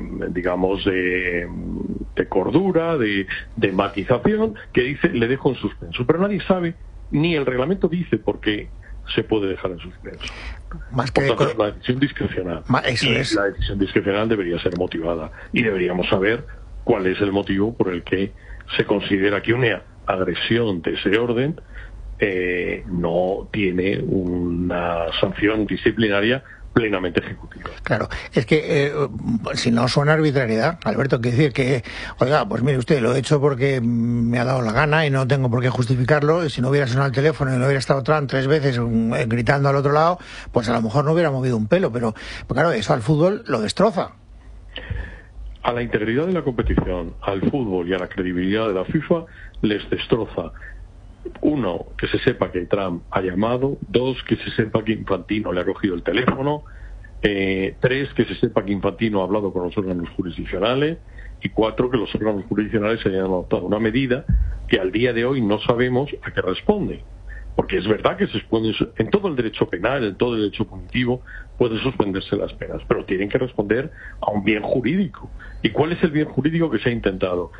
digamos, de cordura, de matización, que dice le dejo en suspenso. Pero nadie sabe, ni el reglamento dice por qué se puede dejar en suspenso. Más que por tanto, es una decisión discrecional. La decisión discrecional debería ser motivada. Y deberíamos saber cuál es el motivo por el que se considera que una agresión de ese orden no tiene una sanción disciplinaria plenamente ejecutiva. Claro, es que si no suena arbitrariedad, Alberto, quiere decir que, oiga, pues mire usted, lo he hecho porque me ha dado la gana y no tengo por qué justificarlo, y si no hubiera sonado el teléfono y no hubiera estado Trump 3 veces gritando al otro lado, pues a lo mejor no hubiera movido un pelo, pero claro, eso al fútbol lo destroza. A la integridad de la competición, al fútbol y a la credibilidad de la FIFA les destroza. Uno, que se sepa que Trump ha llamado. Dos, que se sepa que Infantino le ha cogido el teléfono. Tres, que se sepa que Infantino ha hablado con los órganos jurisdiccionales. Y cuatro, que los órganos jurisdiccionales hayan adoptado una medida que al día de hoy no sabemos a qué responde. Porque es verdad que en todo el derecho penal, en todo el derecho punitivo, puede suspenderse las penas, pero tienen que responder a un bien jurídico. ¿Y cuál es el bien jurídico que se ha intentado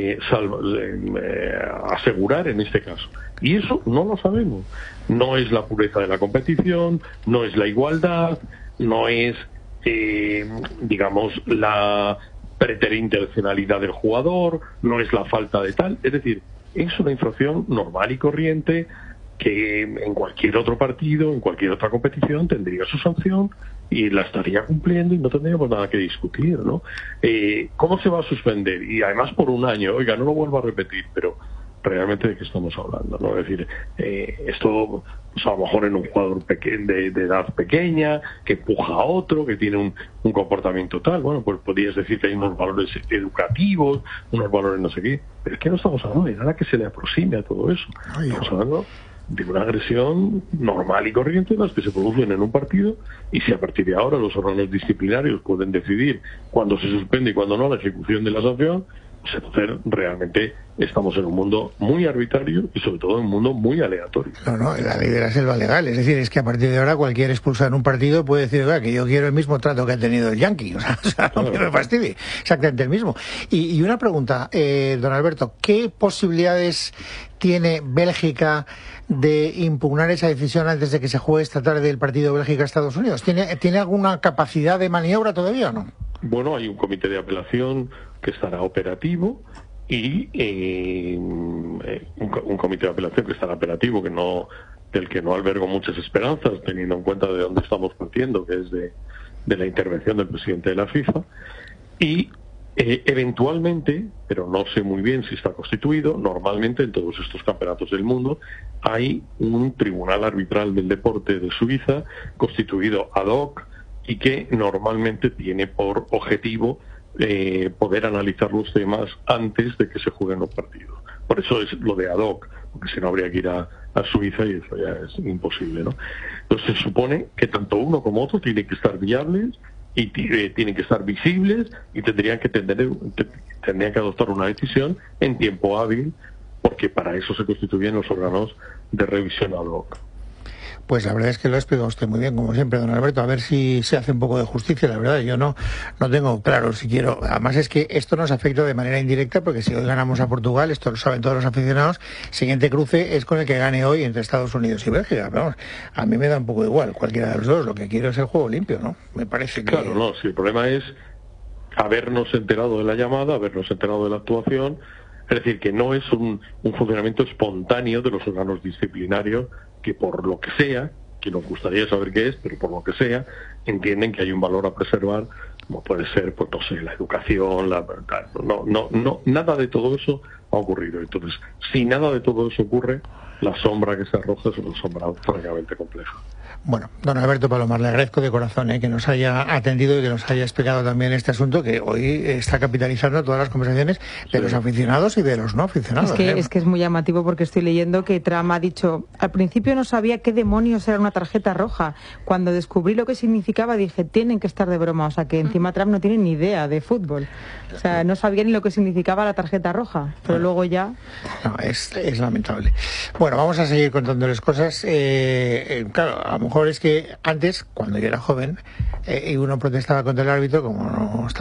asegurar en este caso? Y eso no lo sabemos. No es la pureza de la competición, no es la igualdad, no es, digamos, la preterintencionalidad del jugador, no es la falta de tal. Es decir, es una infracción normal y corriente que en cualquier otro partido, en cualquier otra competición tendría su sanción y la estaría cumpliendo y no tendríamos nada que discutir, ¿no? ¿Cómo se va a suspender? Y además por un año, oiga, no lo vuelvo a repetir, pero realmente de qué estamos hablando, ¿no? Es decir, esto pues a lo mejor en un jugador de edad pequeña, que empuja a otro, que tiene un comportamiento tal, bueno, pues podrías decir que hay unos valores educativos, unos valores no sé qué, pero es que no estamos hablando de nada que se le aproxime a todo eso. Estamos hablando de una agresión normal y corriente, las que se producen en un partido, y si a partir de ahora los órganos disciplinarios pueden decidir cuándo se suspende y cuándo no la ejecución de la sanción, pues entonces realmente estamos en un mundo muy arbitrario y sobre todo en un mundo muy aleatorio. No, la ley de la selva legal, es decir, es que a partir de ahora cualquier expulsado en un partido puede decir, oiga, que yo quiero el mismo trato que ha tenido el Yankee, o sea no me fastidie, exactamente el mismo. Y una pregunta, don Alberto, ¿qué posibilidades tiene Bélgica de impugnar esa decisión antes de que se juegue esta tarde el partido Bélgica-Estados Unidos? ¿Tiene alguna capacidad de maniobra todavía o no? Bueno, hay un comité de apelación que estará operativo y un comité de apelación que estará operativo, del que no albergo muchas esperanzas, teniendo en cuenta de dónde estamos partiendo, que es de la intervención del presidente de la FIFA, y eventualmente, pero no sé muy bien si está constituido, normalmente en todos estos campeonatos del mundo hay un tribunal arbitral del deporte de Suiza constituido ad hoc y que normalmente tiene por objetivo poder analizar los temas antes de que se jueguen los partidos. Por eso es lo de ad hoc, porque si no habría que ir a Suiza y eso ya es imposible, ¿no? Entonces se supone que tanto uno como otro tienen que estar viables y tienen que estar visibles y tendrían que adoptar una decisión en tiempo hábil, porque para eso se constituyen los órganos de revisión ad hoc. Pues la verdad es que lo ha explicado usted muy bien, como siempre, don Alberto. A ver si se hace un poco de justicia. La verdad, yo no tengo claro si quiero. Además es que esto nos afecta de manera indirecta, porque si hoy ganamos a Portugal, esto lo saben todos los aficionados, siguiente cruce es con el que gane hoy entre Estados Unidos y Bélgica. Pero vamos, a mí me da un poco igual cualquiera de los dos. Lo que quiero es el juego limpio, ¿no? Me parece que... Claro, no, si el problema es habernos enterado de la llamada, habernos enterado de la actuación. Es decir, que no es un funcionamiento espontáneo de los órganos disciplinarios que por lo que sea, que nos gustaría saber qué es, pero por lo que sea, entienden que hay un valor a preservar, como puede ser, pues no sé, la educación, nada de todo eso ha ocurrido. Entonces, si nada de todo eso ocurre, la sombra que se arroja es una sombra francamente compleja. Bueno, don Alberto Palomar, le agradezco de corazón que nos haya atendido y que nos haya explicado también este asunto que hoy está capitalizando todas las conversaciones de los aficionados y de los no aficionados. Es que es muy llamativo, porque estoy leyendo que Trump ha dicho, al principio no sabía qué demonios era una tarjeta roja. Cuando descubrí lo que significaba dije, tienen que estar de broma. O sea, que encima Trump no tiene ni idea de fútbol. O sea, no sabía ni lo que significaba la tarjeta roja. Pero luego ya... No, es lamentable. Bueno, vamos a seguir contándoles cosas. Claro, a lo mejor es que antes, cuando yo era joven, y uno protestaba contra el árbitro, como no